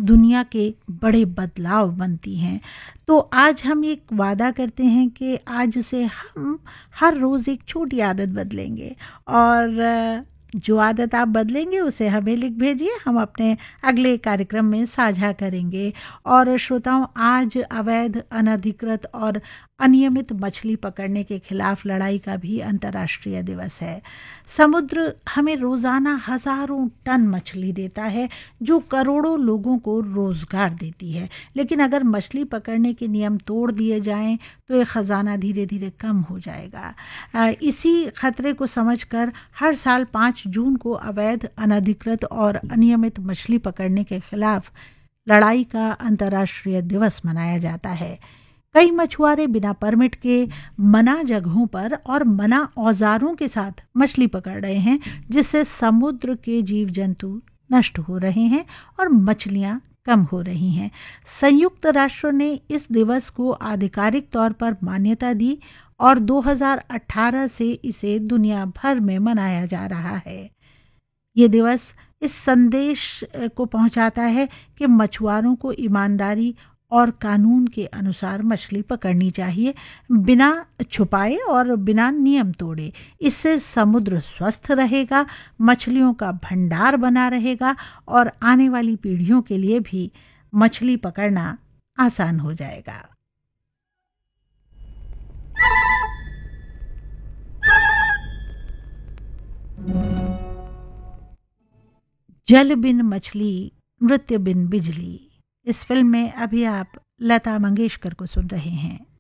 दुनिया के बड़े बदलाव बनती हैं। तो आज हम एक वादा करते हैं कि आज से हम हर रोज़ एक छोटी आदत बदलेंगे, और जो आदत आप बदलेंगे उसे हमें लिख भेजिए, हम अपने अगले कार्यक्रम में साझा करेंगे। और श्रोताओं, आज अवैध, अनधिकृत और अनियमित मछली पकड़ने के खिलाफ लड़ाई का भी अंतर्राष्ट्रीय दिवस है। समुद्र हमें रोज़ाना हज़ारों टन मछली देता है, जो करोड़ों लोगों को रोज़गार देती है। लेकिन अगर मछली पकड़ने के नियम तोड़ दिए जाएं तो ये ख़जाना धीरे धीरे कम हो जाएगा। इसी खतरे को समझकर हर साल 5 जून को अवैध, अनधिकृत और अनियमित मछली पकड़ने के खिलाफ लड़ाई का अंतर्राष्ट्रीय दिवस मनाया जाता है। कई मछुआरे बिना परमिट के मना जगहों पर और मना औजारों के साथ मछली पकड़ रहे हैं, जिससे समुद्र के जीव जंतु नष्ट हो रहे हैं और मछलियां कम हो रही हैं। संयुक्त राष्ट्र ने इस दिवस को आधिकारिक तौर पर मान्यता दी और 2018 से इसे दुनिया भर में मनाया जा रहा है। ये दिवस इस संदेश को पहुंचाता है कि मछुआरों को ईमानदारी और कानून के अनुसार मछली पकड़नी चाहिए, बिना छुपाए और बिना नियम तोड़े। इससे समुद्र स्वस्थ रहेगा, मछलियों का भंडार बना रहेगा और आने वाली पीढ़ियों के लिए भी मछली पकड़ना आसान हो जाएगा। जल बिन मछली, नृत्य बिन बिजली। इस फिल्म में अभी आप लता मंगेशकर को सुन रहे हैं।